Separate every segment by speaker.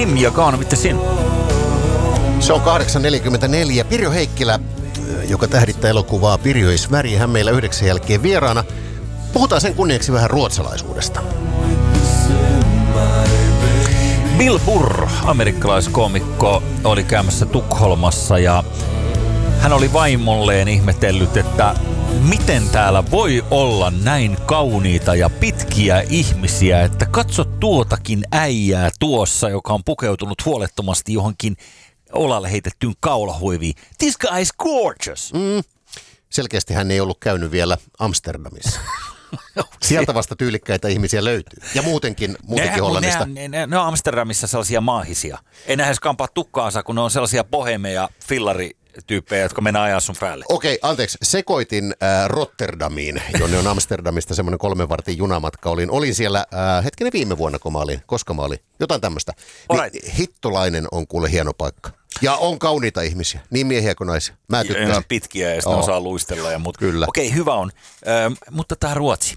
Speaker 1: Him ja Gone with the Sin.
Speaker 2: Se on 8.44. Pirjo Heikkilä, joka tähdittää elokuvaa Pirjo is Väri, hän meillä 9 jälkeen vieraana. Puhutaan sen kunniaksi vähän ruotsalaisuudesta.
Speaker 1: Bill Burr, amerikkalaiskoomikko, oli käymässä Tukholmassa ja hän oli vaimolleen ihmetellyt, että miten täällä voi olla näin kauniita ja pitkiä ihmisiä, että katso tuotakin äijää tuossa, joka on pukeutunut huolettomasti johonkin olalle heitettyyn kaulahuiviin. This guy is gorgeous.
Speaker 2: Selkeästi hän ei ollut käynyt vielä Amsterdamissa. Sieltä vasta tyylikkäitä ihmisiä löytyy. Ja muutenkin Hollannista.
Speaker 1: Ne on Amsterdamissa sellaisia maahisia. Ei nähdä kampaa tukkaansa, kun ne on sellaisia bohemeja fillarityyppejä, jotka mennään ajaa sun päälle.
Speaker 2: Okei, anteeksi. Sekoitin Rotterdamiin, jonne on Amsterdamista semmoinen 3 vartin junamatka. Olin siellä viime vuonna, koska mä olin. Jotain tämmöistä. Niin, hittolainen on kuule hieno paikka. Ja on kauniita ihmisiä, niin miehiä kuin naisia. Mä tykkään.
Speaker 1: Ne on pitkiä ja sitten osaa luistella ja muuta.
Speaker 2: Kyllä.
Speaker 1: Okei, hyvä on. Mutta tämä Ruotsi.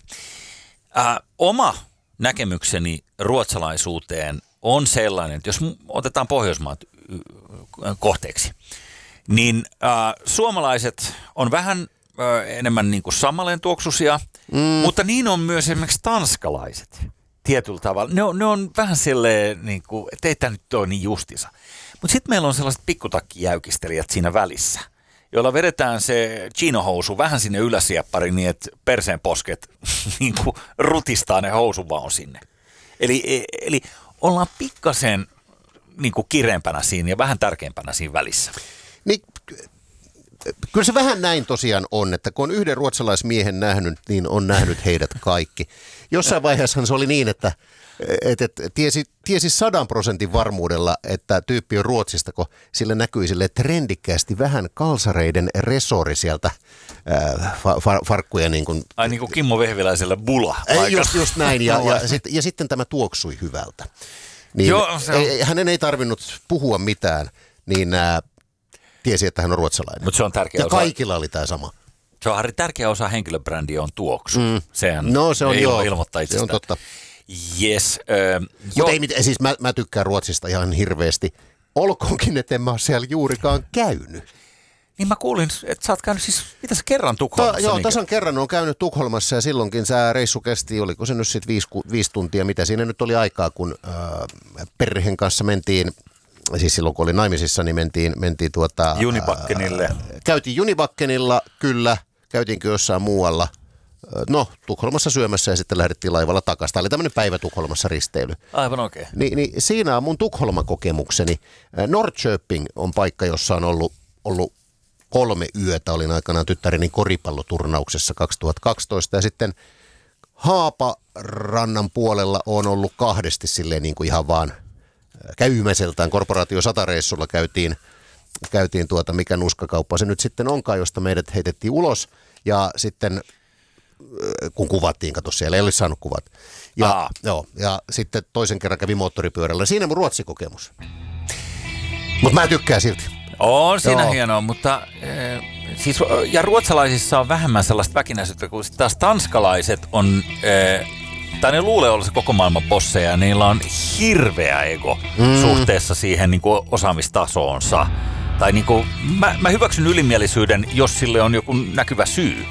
Speaker 1: Oma näkemykseni ruotsalaisuuteen on sellainen, että jos otetaan Pohjoismaat kohteeksi, niin suomalaiset on vähän enemmän niin kuin sammaleen tuoksuisia, mutta niin on myös esimerkiksi tanskalaiset tietyllä tavalla. Ne on vähän silleen, niin kuin, että ei tämä nyt ole niin justiinsa. Mutta sitten meillä on sellaiset pikkutakkijäykistelijät siinä välissä, joilla vedetään se chinohousu vähän sinne yläsieppariin niin, että perseen posket niin kuin rutistaa ne housun vaan sinne. Eli ollaan pikkasen niin kuin kireempänä siinä ja vähän tärkeämpänä siinä välissä.
Speaker 2: Niin, kyllä se vähän näin tosiaan on, että kun on yhden ruotsalaismiehen nähnyt, niin on nähnyt heidät kaikki. Jossain vaiheessahan se oli niin, että tiesi 100% varmuudella, että tyyppi on Ruotsista, kun sille näkyi sille trendikkäästi vähän kalsareiden resori sieltä farkkuja. Niin kuin,
Speaker 1: ai niin kuin Kimmo Vehviläisellä bula.
Speaker 2: Just näin, ja sitten tämä tuoksui hyvältä. Niin, joo, hänen ei tarvinnut puhua mitään, niin tiesi, että hän on ruotsalainen.
Speaker 1: Mutta se on tärkeä
Speaker 2: ja
Speaker 1: osa.
Speaker 2: Kaikilla oli tämä sama.
Speaker 1: Se on tärkeä osa henkilöbrändiä on tuoksu. Sehän
Speaker 2: se on
Speaker 1: ilmoittaa itsestään.
Speaker 2: Se on totta.
Speaker 1: Yes.
Speaker 2: Mutta siis mä tykkään Ruotsista ihan hirveästi. Olkoonkin, että en mä ole siellä juurikaan käynyt.
Speaker 1: Niin mä kuulin, että sä oot käynyt siis, mitä sä kerran Tukholmassa?
Speaker 2: Joo, tasan kerran on käynyt Tukholmassa ja silloinkin se reissu kesti, oliko se nyt sitten 5 tuntia, mitä siinä nyt oli aikaa, kun perheen kanssa mentiin, siis silloin kun oli naimisissa, niin mentiin
Speaker 1: Junibakkenille.
Speaker 2: Käytiin Junibakkenilla, kyllä, käytiinkö jossain muualla. No, Tukholmassa syömässä ja sitten lähdettiin laivalla takaisin. Tämä oli tämmöinen päivä Tukholmassa risteily.
Speaker 1: Aivan oikein.
Speaker 2: Niin siinä on mun Tukholma-kokemukseni. Norrköping on paikka, jossa on ollut 3 yötä. Olin aikanaan tyttäreni koripalloturnauksessa 2012 ja sitten Haaparannan puolella on ollut 2 silleen niin kuin ihan vaan käymäseltään. Korporaatio 100-reissulla käytiin mikä nuskakauppa se nyt sitten onkaan, josta meidät heitettiin ulos ja sitten kun kuvattiin, kato siellä, ei olisi saanut kuvat. Ja sitten toisen kerran kävi moottoripyörällä. Siinä mun Ruotsi-kokemus. Mutta mä tykkään silti.
Speaker 1: On siinä hienoa, mutta siis, ja ruotsalaisissa on vähemmän sellaista väkinäisyyttä, kun taas tanskalaiset on, tai ne luulee olla se koko maailman bosseja, ja niillä on hirveä ego suhteessa siihen niin kuin osaamistasoonsa. Tai niin kuin, mä hyväksyn ylimielisyyden, jos sille on joku näkyvä syy.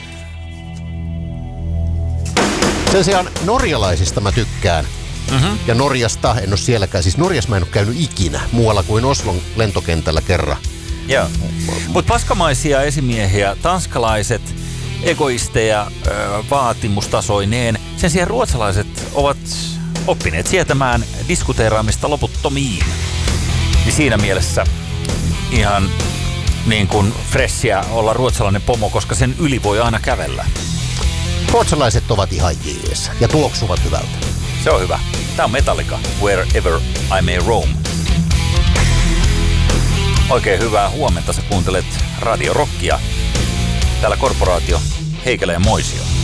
Speaker 2: Sen sijaan norjalaisista mä tykkään. Ja Norjasta, en ole sielläkään. Siis Norjassa mä en ole käynyt ikinä muualla kuin Oslon lentokentällä kerran.
Speaker 1: Joo. Mutta paskamaisia esimiehiä, tanskalaiset, egoisteja, vaatimustasoineen. Sen sijaan ruotsalaiset ovat oppineet sietämään diskuteeraamista loputtomiin. Niin siinä mielessä ihan niin kuin freshia olla ruotsalainen pomo, koska sen yli voi aina kävellä.
Speaker 2: Ruotsalaiset ovat ihan jees ja tuoksuvat hyvältä.
Speaker 1: Se on hyvä. Tää on Metallica, Wherever I May Roam. Oikein hyvää huomenta, sä kuuntelet Radio Rockia. Täällä Korporaatio, Heikelä ja Moisio.